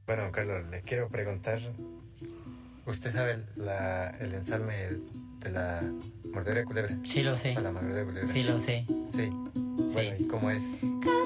Bueno, Carlos, le quiero preguntar, ¿usted sabe el ensalme de la mordedura de culebra? Sí lo sé. A la mordedura de culebra. Sí lo sé. Sí. Bueno, Sí. ¿y cómo es?